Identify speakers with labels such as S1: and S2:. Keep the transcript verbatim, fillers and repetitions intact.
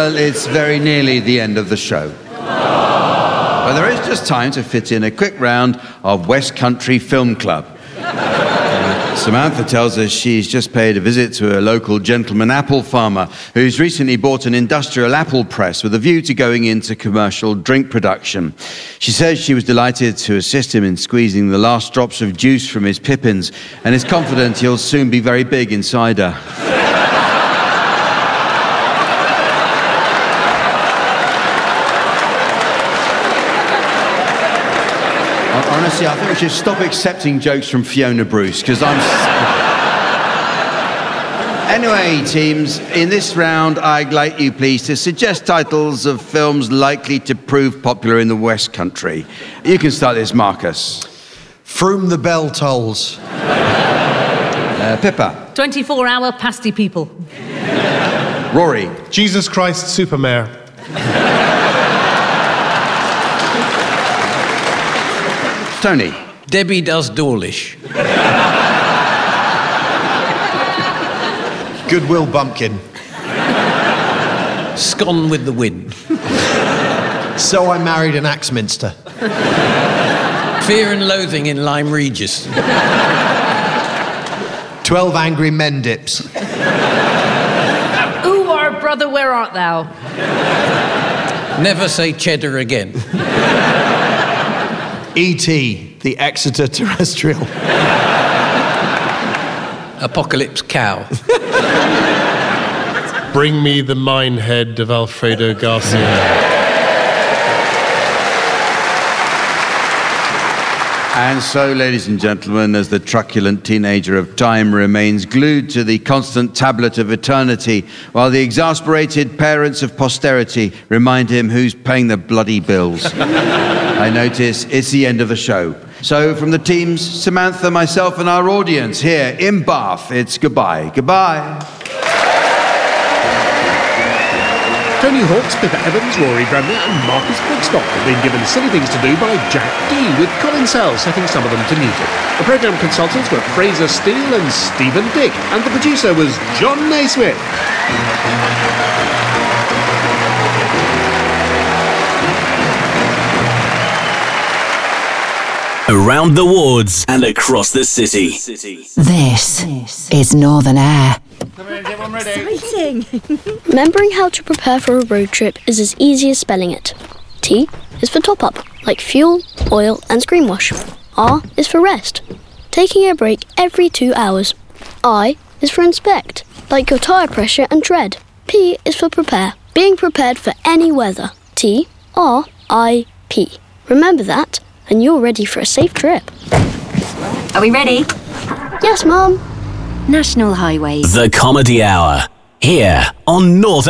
S1: Well, it's very nearly the end of the show. But there is just time to fit in a quick round of West Country Film Club. Uh, Samantha tells us she's just paid a visit to a local gentleman apple farmer who's recently bought an industrial apple press with a view to going into commercial drink production. She says she was delighted to assist him in squeezing the last drops of juice from his pippins and is confident he'll soon be very big in cider. Honestly, I think we should stop accepting jokes from Fiona Bruce, because I'm... Anyway, teams, in this round, I'd like you, please, to suggest titles of films likely to prove popular in the West Country. You can start this, Marcus.
S2: Froome the Bell Tolls.
S1: Uh, Pippa.
S3: twenty-four hour pasty people.
S1: Rory.
S4: Jesus Christ Supermare.
S1: Tony.
S5: Debbie Does Dawlish.
S2: Goodwill Bumpkin.
S5: Scone with the Wind.
S2: So I Married an Axminster.
S5: Fear and Loathing in Lyme Regis.
S2: Twelve Angry Men Dips.
S3: Ooh, our brother, where art thou?
S5: Never Say Cheddar Again.
S2: E T, the Exeter Terrestrial.
S5: Apocalypse Cow.
S4: Bring Me the Minehead of Alfredo Garcia.
S1: And so, ladies and gentlemen, as the truculent teenager of time remains glued to the constant tablet of eternity, while the exasperated parents of posterity remind him who's paying the bloody bills, I notice it's the end of the show. So, from the teams, Samantha, myself, and our audience here in Bath, it's goodbye. Goodbye.
S6: Tony Hawks, Pippa Evans, Rory Bremner and Marcus Brigstock have been given Silly Things to Do by Jack Dee, with Colin Sell setting some of them to music. The programme consultants were Fraser Steele and Stephen Dick, and the producer was John Naismith.
S7: Around the wards and across the city.
S8: This is Northern Air.
S9: Exciting! Remembering how to prepare for a road trip is as easy as spelling it. T is for top up, like fuel, oil and screen wash. R is for rest, taking a break every two hours. I is for inspect, like your tyre pressure and tread. P is for prepare, being prepared for any weather. T R I P. Remember that, and you're ready for a safe trip.
S10: Are we ready?
S9: Yes, Mum.
S10: National Highways.
S7: The Comedy Hour, here on North